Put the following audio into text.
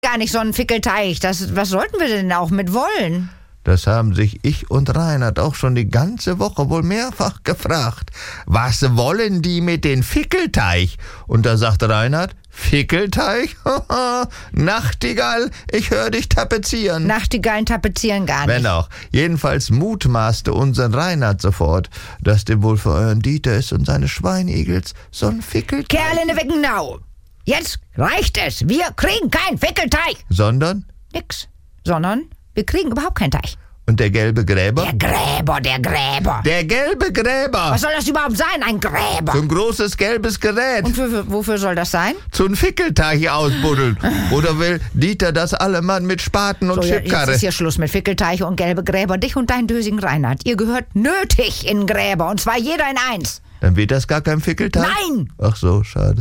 gar nicht so einen Fickelteich. Was sollten wir denn auch mit wollen? Das haben sich ich und Reinhard auch schon die ganze Woche wohl mehrfach gefragt. Was wollen die mit den Fickelteich? Und da sagte Reinhard, Fickelteich? Nachtigall, ich höre dich tapezieren. Nachtigallen tapezieren gar nicht. Wenn auch. Jedenfalls mutmaßte unser Reinhard sofort, dass dem wohl für euren Dieter ist und seine Schweinigels so ein Fickelteich. Kerl in der Wickenau. Jetzt reicht es. Wir kriegen keinen Fickelteich. Sondern? Nix. Sondern wir kriegen überhaupt keinen Teich. Und der gelbe Gräber? Der Gräber. Der gelbe Gräber! Was soll das überhaupt sein, ein Gräber? So ein großes gelbes Gerät. Und wofür soll das sein? So ein Fickelteich ausbuddeln. Oder will Dieter das allemann mit Spaten und So, jetzt Schipkarre? ist hier Schluss mit Fickelteiche und gelbe Gräber. Dich und deinen dösigen Reinhard. Ihr gehört nötig in Gräber. Und zwar jeder in eins. Dann wird das gar kein Fickelteich? Nein! Ach so, schade.